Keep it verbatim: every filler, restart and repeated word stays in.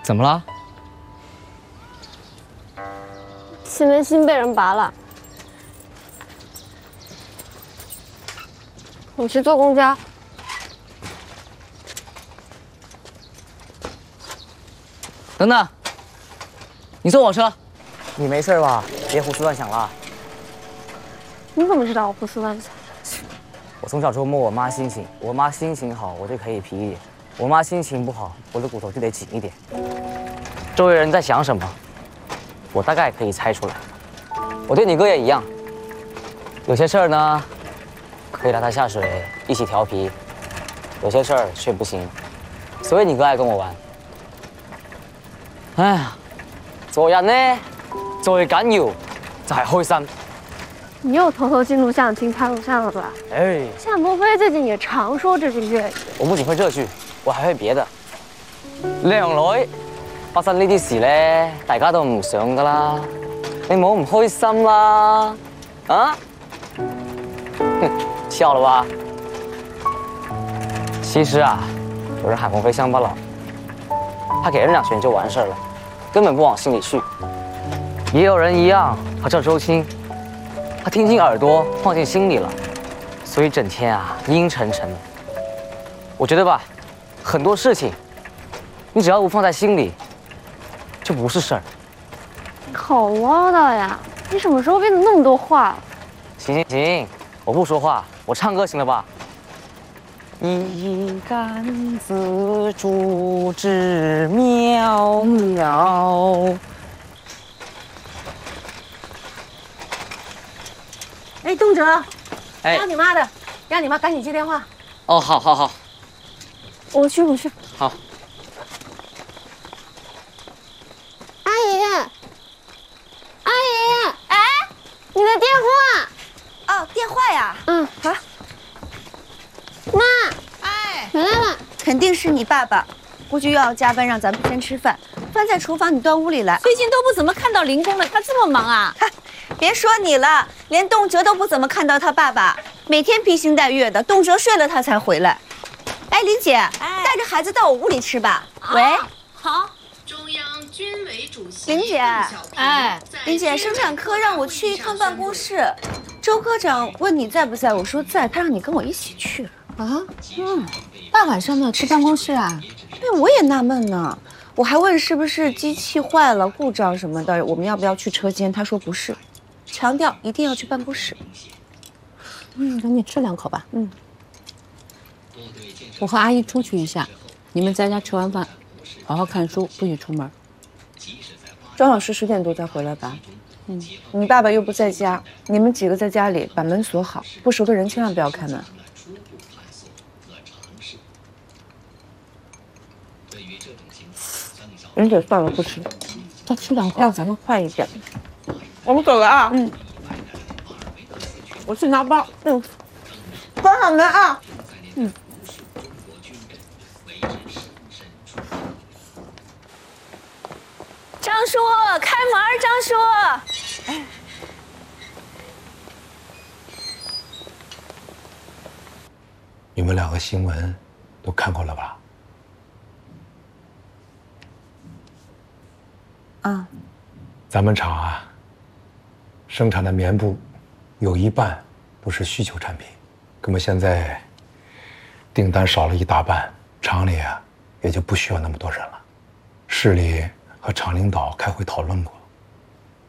怎么了？ 气门芯被人拔了。我去坐公交。 等等，你坐我车。 你没事吧？别胡思乱想了。 你怎么知道我胡思乱想？ 我从小周末我妈心情，我妈心情好，我就可以皮一点；我妈心情不好，我的骨头就得紧一点。周围人在想什么，我大概可以猜出来。我对你哥也一样，有些事儿呢，可以拉他下水一起调皮，有些事儿却不行，所以你哥爱跟我玩。哎呀，做人呢，最緊要就係開心。 你又偷偷进录像厅拍录像了吧？ 哎， 夏沫飞最近也常说这句粤语。 我不仅會這句，我還會別的。靚女，發生呢啲事咧，大家都唔想噶啦，你唔好唔開心啦，啊？哼，笑了吧？其實啊，有人喊鳳飛鄉巴佬，他給人兩拳就完事了，根本不往心裡去。也有人一樣，他叫周青。他聽進耳朵，放進心裡了，所以整天啊陰沉沉的。我覺得吧，很多事情，你只要不放在心裡，就不是事兒。 你好唠叨呀！你什麼時候變得那麼多話了？ 行行行，我不說話，我唱歌行了吧？一竿子竹枝苗苗。 哎，东哲， 哎， 让你妈的，让你妈赶紧接电话。 哦，好，好，好， 我去，我去。 好。 阿姨，阿姨，哎，你的电话。 哦，电话呀。 嗯，好。妈， 哎， 回来了。 肯定是你爸爸，估计又要加班，让咱们先吃饭。饭在厨房，你端屋里来。最近都不怎么看到林工了，他这么忙啊？别说你了，连动辄都不怎么看到他爸爸，每天披星戴月的，动辄睡了他才回来。哎，林姐，哎、带着孩子到我屋里吃吧。啊、喂， 好。中央军委主席林姐，哎，林姐，生产科让我去一趟办公室，周科长问你在不在，我说在，他让你跟我一起去。 啊，嗯，大晚上的去办公室啊？ 对，我也纳闷呢。我还问是不是机器坏了、故障什么的，我们要不要去车间？他说不是。强调一定要去办公室。 嗯，赶紧吃两口吧。 嗯， 我和阿姨出去一下，你们在家吃完饭，好好看书，不许出门。 庄老师十点多再回来吧。嗯，你爸爸又不在家，你们几个在家里把门锁好，不熟的人千万不要开门。林姐，算了，不吃， 再吃两口， 让咱们快一点。我们走了啊。嗯。我去拿包。嗯。关好门啊。嗯。 张叔，开门！张叔。哎。 你们两个新闻都看过了吧？ 啊。 咱们厂啊。生产的棉布有一半都是需求产品，那么现在订单少了一大半，厂里啊也就不需要那么多人了。市里和厂领导开会讨论过，